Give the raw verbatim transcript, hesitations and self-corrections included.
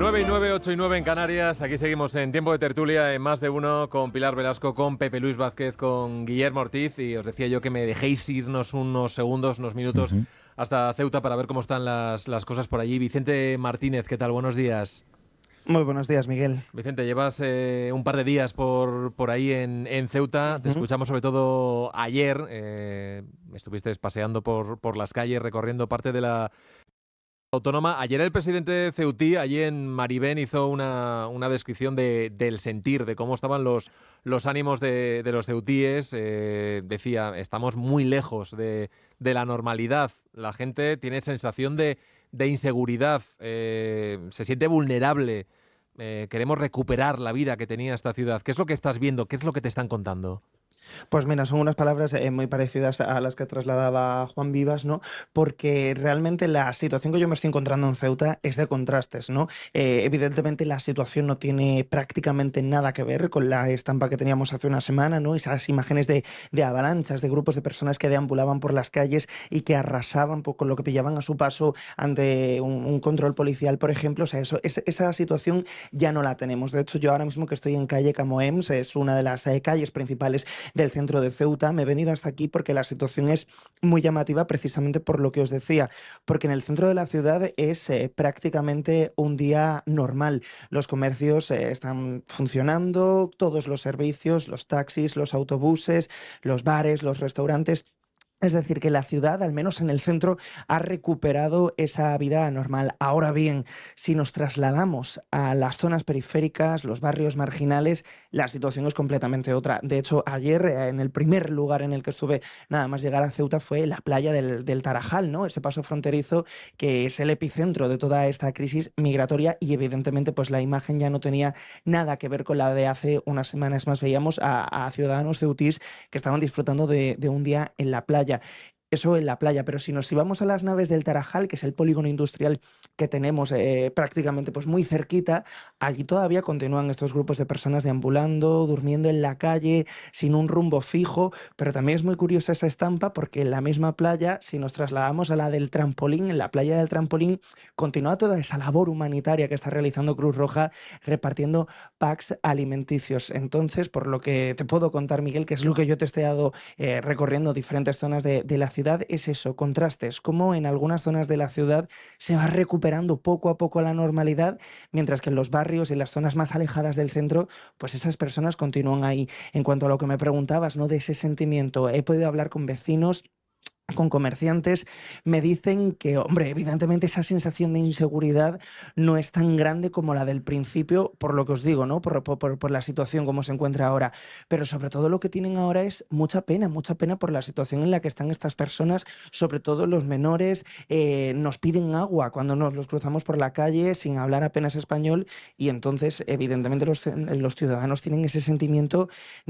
nueve y nueve, ocho y nueve en Canarias. Aquí seguimos en Tiempo de Tertulia, en Más de Uno, con Pilar Velasco, con Pepe Luis Vázquez, con Guillermo Ortiz. Y os decía yo que me dejéis irnos unos segundos, unos minutos Ujú. hasta Ceuta para ver cómo están las, las cosas por allí. Vicente Martínez, ¿qué tal? Buenos días. Muy buenos días, Miguel. Vicente, llevas eh, un par de días por, por ahí en, en Ceuta. Te Ujú. escuchamos sobre todo ayer. Eh, estuviste paseando por, por las calles, recorriendo parte de la autónoma. Ayer el presidente ceutí, allí en Maribén, hizo una, una descripción de, del sentir, de cómo estaban los, los ánimos de, de los ceutíes. Eh, decía, estamos muy lejos de, de la normalidad. La gente tiene sensación de, de inseguridad, eh, se siente vulnerable. Eh, queremos recuperar la vida que tenía esta ciudad. ¿Qué es lo que estás viendo? ¿Qué es lo que te están contando? Pues mira, son unas palabras eh, muy parecidas a las que trasladaba Juan Vivas, ¿no? Porque realmente la situación que yo me estoy encontrando en Ceuta es de contrastes, ¿no? Eh, evidentemente la situación no tiene prácticamente nada que ver con la estampa que teníamos hace una semana, ¿no? Esas imágenes de, de avalanchas, de grupos de personas que deambulaban por las calles y que arrasaban por- con lo que pillaban a su paso ante un, un control policial, por ejemplo. O sea, eso, es- esa situación ya no la tenemos. De hecho, yo ahora mismo que estoy en calle Camoems, es una de las eh, calles principales del centro de Ceuta. Me he venido hasta aquí porque la situación es muy llamativa precisamente por lo que os decía, porque en el centro de la ciudad es eh, prácticamente un día normal. Los comercios eh, están funcionando, todos los servicios, los taxis, los autobuses, los bares, los restaurantes. Es decir, que la ciudad, al menos en el centro, ha recuperado esa vida normal. Ahora bien, si nos trasladamos a las zonas periféricas, los barrios marginales, la situación es completamente otra. De hecho, ayer, eh, en el primer lugar en el que estuve nada más llegar a Ceuta fue la playa del, del Tarajal, ¿no? Ese paso fronterizo que es el epicentro de toda esta crisis migratoria y evidentemente pues la imagen ya no tenía nada que ver con la de hace unas semanas más. Veíamos a, a ciudadanos ceutís que estaban disfrutando de, de un día en la playa. Eso en la playa, pero si nos íbamos a las naves del Tarajal, que es el polígono industrial que tenemos eh, prácticamente pues muy cerquita, allí todavía continúan estos grupos de personas deambulando, durmiendo en la calle, sin un rumbo fijo, pero también es muy curiosa esa estampa porque en la misma playa, si nos trasladamos a la del trampolín, en la playa del trampolín, continúa toda esa labor humanitaria que está realizando Cruz Roja repartiendo packs alimenticios. Entonces, por lo que te puedo contar, Miguel, que es lo que yo te he estado eh, recorriendo diferentes zonas de, de la ciudad, es eso, contrastes, como en algunas zonas de la ciudad se va recuperando poco a poco la normalidad, mientras que en los barrios y en las zonas más alejadas del centro, pues esas personas continúan ahí. En cuanto a lo que me preguntabas, ¿no? De ese sentimiento, he podido hablar con vecinos, con comerciantes, me dicen que, hombre, evidentemente esa sensación de inseguridad no es tan grande como la del principio, por lo que os digo, ¿no? Por, por, por- por la situación como se encuentra ahora. Pero sobre todo lo que tienen ahora es mucha pena, mucha pena por la situación en la que están estas personas, sobre todo los menores, eh, nos piden agua cuando nos los cruzamos por la calle sin hablar apenas español y entonces, evidentemente, los, los ciudadanos tienen ese sentimiento